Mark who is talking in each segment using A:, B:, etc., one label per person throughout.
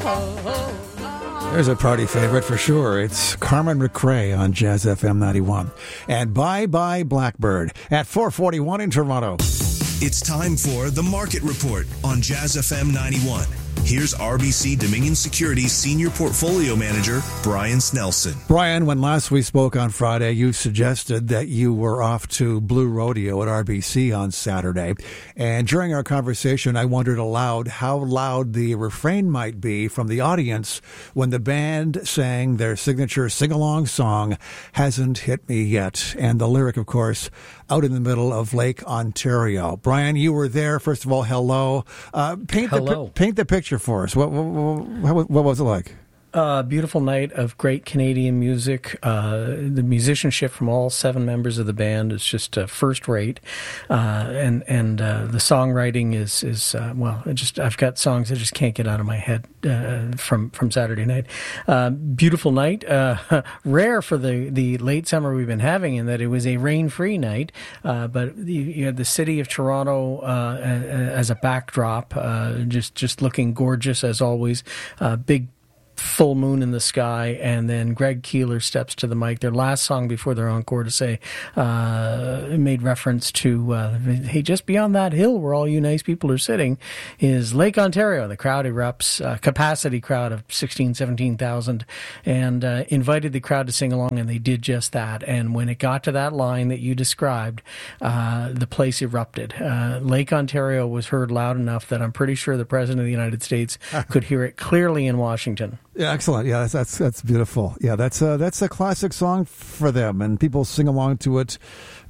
A: There's a party favorite for sure. It's Carmen McRae on Jazz FM 91. And Bye Bye Blackbird at 4:41 in Toronto.
B: It's time for The Market Report on Jazz FM 91. Here's RBC Dominion Securities Senior Portfolio Manager, Brian Snelson.
A: Brian, when last we spoke on Friday, you suggested that you were off to Blue Rodeo at RBC on Saturday. And during our conversation, I wondered aloud how loud the refrain might be from the audience when the band sang their signature sing-along song, Hasn't Hit Me Yet. And the lyric, of course, out in the middle of Lake Ontario. Brian, you were there. First of all, hello. Paint the picture for us. What was it like?
C: Beautiful night of great Canadian music. The musicianship from all 7 members of the band is just first rate, and the songwriting is well. I've got songs I just can't get out of my head from Saturday night. Beautiful night, rare for the late summer we've been having, in that it was a rain-free night. But you had the city of Toronto as a backdrop, just looking gorgeous as always. Big full moon in the sky, and then Greg Keeler steps to the mic. Their last song before their encore to say, made reference to, hey, just beyond that hill where all you nice people are sitting is Lake Ontario. The crowd erupts, capacity crowd of 16, 17,000, and invited the crowd to sing along, and they did just that. And when it got to that line that you described, the place erupted. Lake Ontario was heard loud enough that I'm pretty sure the President of the United States could hear it clearly in Washington.
A: Yeah, excellent. Yeah, that's beautiful. Yeah, that's a classic song for them, and people sing along to it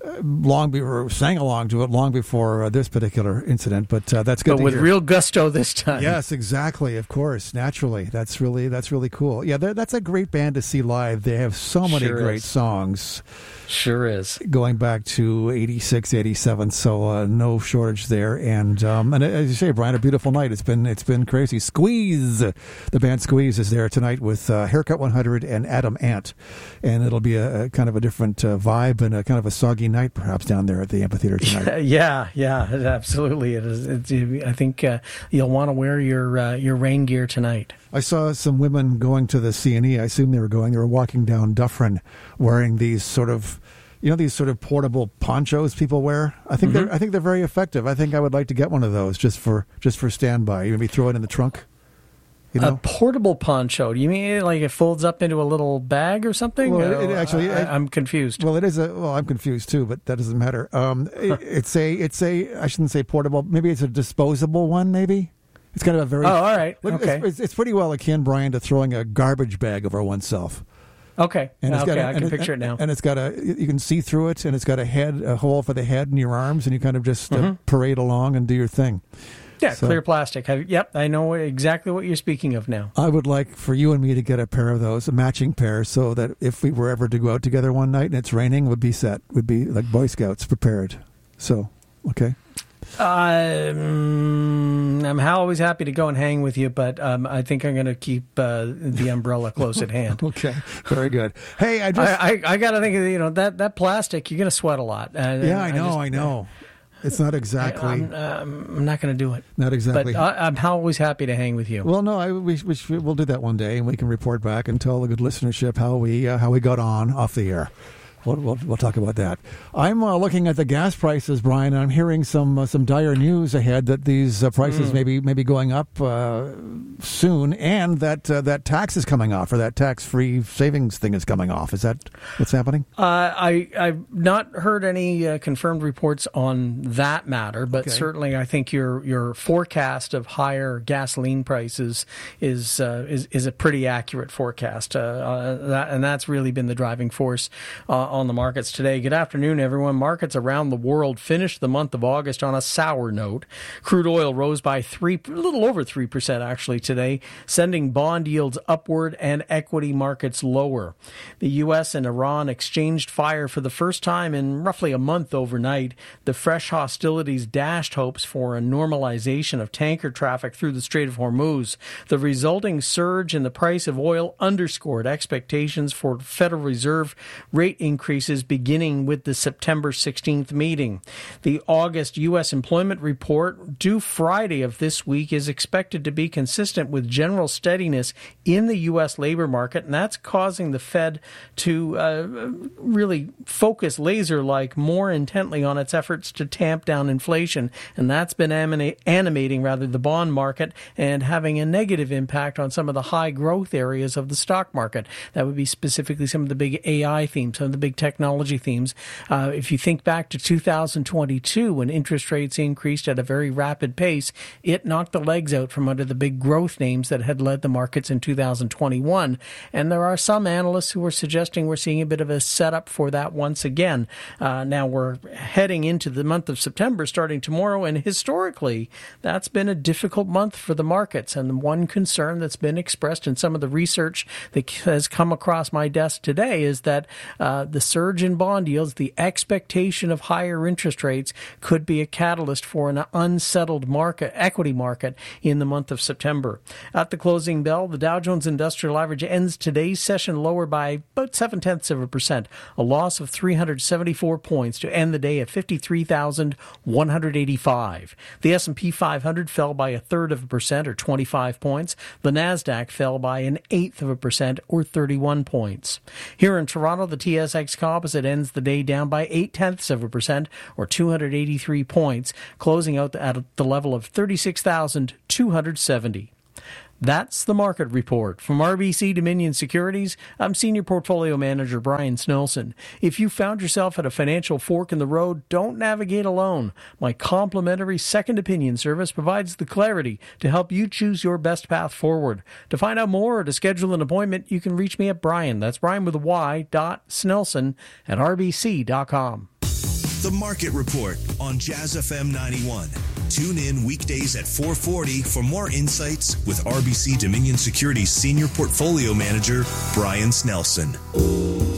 A: sang along to it long before this particular incident. But that's good.
C: But with real gusto this time.
A: Yes, exactly. Of course, naturally. That's really cool. Yeah, that's a great band to see live. They have so many great songs.
C: Sure is.
A: Going back to 86, 87, so no shortage there. And as you say, Brian, a beautiful night. It's been crazy. Squeeze, the band Squeeze, is there tonight with Haircut 100 and Adam Ant, and it'll be a kind of a different vibe and a kind of a soggy night perhaps down there at the amphitheater tonight.
C: Yeah, absolutely. It is. I think you'll want to wear your rain gear tonight.
A: I saw some women going to the CNE. I assume they were walking down Dufferin wearing these sort of portable ponchos people wear. I think they're very effective. I think I would like to get one of those just for standby. You maybe throw it in the trunk.
C: A portable poncho? Do you mean like it folds up into a little bag or something?
A: Well,
C: I'm confused.
A: Well, I'm confused too, but that doesn't matter. It's a I shouldn't say portable. Maybe it's a disposable one. Maybe it's kind of a very.
C: Oh, all right. Okay.
A: It's pretty well akin, Brian, to throwing a garbage bag over oneself.
C: Okay. I can picture it now.
A: And it's got you can see through it, and it's got a hole for the head and your arms, and you kind of just parade along and do your thing.
C: Yeah, so, clear plastic. Yep, I know exactly what you're speaking of now.
A: I would like for you and me to get a pair of those, a matching pair, so that if we were ever to go out together one night and it's raining, we'd be set. We'd be like Boy Scouts, prepared. So, okay.
C: I'm always happy to go and hang with you, but I think I'm going to keep the umbrella close at hand.
A: Okay, very good. Hey, I
C: got to think of that plastic. You're going to sweat a lot.
A: I know. It's not exactly.
C: I'm not going to do it.
A: Not exactly.
C: But I'm always happy to hang with you.
A: Well, no, we'll do that one day, and we can report back and tell the good listenership how we got on off the air. We'll talk about that. I'm looking at the gas prices, Brian, and I'm hearing some dire news ahead that these prices may be going up soon, and that tax is coming off, or that tax-free savings thing is coming off. Is that what's happening?
C: I've not heard any confirmed reports on that matter, but certainly I think your forecast of higher gasoline prices is a pretty accurate forecast, and that's really been the driving force on the markets today. Good afternoon, everyone. Markets around the world finished the month of August on a sour note. Crude oil rose by a little over 3% actually today, sending bond yields upward and equity markets lower. The U.S. and Iran exchanged fire for the first time in roughly a month overnight. The fresh hostilities dashed hopes for a normalization of tanker traffic through the Strait of Hormuz. The resulting surge in the price of oil underscored expectations for Federal Reserve rate increases increases beginning with the September 16th meeting. The August U.S. employment report due Friday of this week is expected to be consistent with general steadiness in the U.S. labor market, and that's causing the Fed to really focus laser-like more intently on its efforts to tamp down inflation, and that's been animating the bond market and having a negative impact on some of the high growth areas of the stock market. That would be specifically some of the big AI themes, some of the big technology themes. If you think back to 2022, when interest rates increased at a very rapid pace, it knocked the legs out from under the big growth names that had led the markets in 2021. And there are some analysts who are suggesting we're seeing a bit of a setup for that once again. Now we're heading into the month of September starting tomorrow, and historically that's been a difficult month for the markets. And one concern that's been expressed in some of the research that has come across my desk today is that the surge in bond yields, the expectation of higher interest rates, could be a catalyst for an unsettled equity market in the month of September. At the closing bell, the Dow Jones Industrial Average ends today's session lower by about 0.7%, a loss of 374 points to end the day at 53,185. The S&P 500 fell by 0.33% or 25 points. The Nasdaq fell by 0.1% or 31 points. Here in Toronto, the TSX Composite ends the day down by 0.8% or 283 points, closing out at the level of 36,270. That's the market report. From RBC Dominion Securities, I'm Senior Portfolio Manager Brian Snelson. If you found yourself at a financial fork in the road, don't navigate alone. My complimentary second opinion service provides the clarity to help you choose your best path forward. To find out more or to schedule an appointment, you can reach me at Brian. That's Brian with a Y, Snelson at RBC.com.
B: The Market Report on Jazz FM 91. Tune in weekdays at 4:40 for more insights with RBC Dominion Securities Senior Portfolio Manager Brian Snelson.